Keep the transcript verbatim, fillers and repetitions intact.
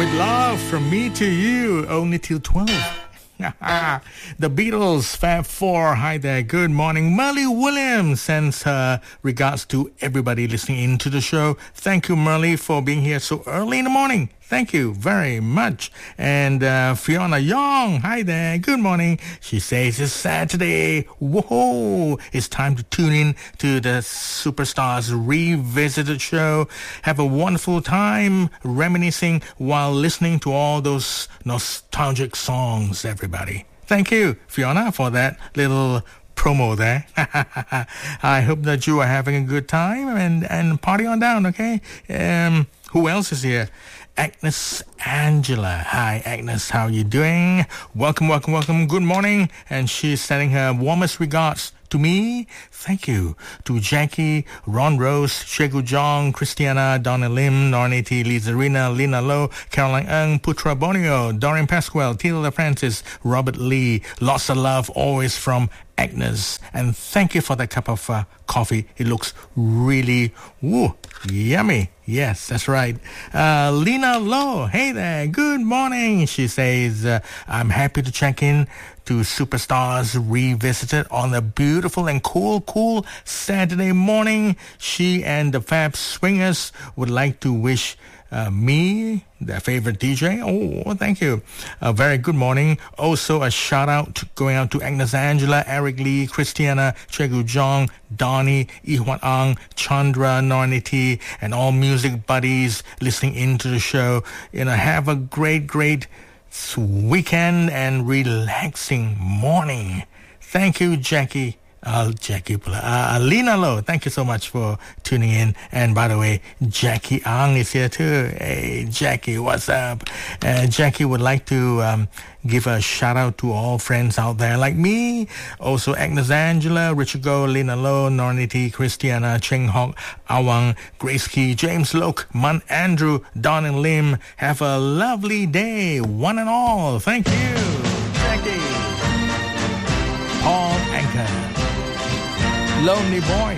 With love from me to you, only till twelve. The Beatles, Fab Four. Hi there, good morning. Merle Williams sends her regards to everybody listening in to the show. Thank you, Merle, for being here so early in the morning. Thank you very much. And uh, Fiona Young, hi there, good morning. She says it's Saturday. Whoa, it's time to tune in to the Superstars Revisited show. Have a wonderful time reminiscing while listening to all those nostalgic songs, everybody. Thank you, Fiona, for that little promo there. I hope that you are having a good time and, and party on down, okay? Um, who else is here? Agnes Angela. Hi, Agnes. How are you doing? Welcome, welcome, welcome. Good morning. And she's sending her warmest regards to me. Thank you. To Jackie, Ron Rose, Shegu Jong, Christiana, Donna Lim, Norniti, Lizarina, Lina Low, Caroline Ng, Putra Bonio, Dorian Pasquale, Tilda Francis, Robert Lee. Lots of love always from Agnes. And thank you for that cup of uh, coffee. It looks really, woo, yummy. Yes, that's right. Uh, Lina Low, hey there, good morning. She says, uh, I'm happy to check in to Superstars Revisited on a beautiful and cool, cool Saturday morning. She and the Fab Swingers would like to wish Uh, me, their favorite D J. Oh, thank you. A very good morning. Also, a shout out going out to Agnes Angela, Eric Lee, Christiana, Chegu Jong, Donnie, Ihwan Ang, Chandra, Norniti, and all music buddies listening into the show. You know, have a great, great weekend and relaxing morning. Thank you, Jackie. Uh, Jackie, uh, Lina Low, thank you so much for tuning in. And by the way, Jackie Ang is here too. Hey, Jackie, what's up? Uh, Jackie would like to um, give a shout out to all friends out there like me. Also, Agnes Angela, Richard Go, Lina Low, Norniti, Christiana, Cheng Hock, Awang, Grace Key, James Loke, Man Andrew, Don and Lim. Have a lovely day, one and all. Thank you, Jackie. Paul Anchor. Lonely Boy.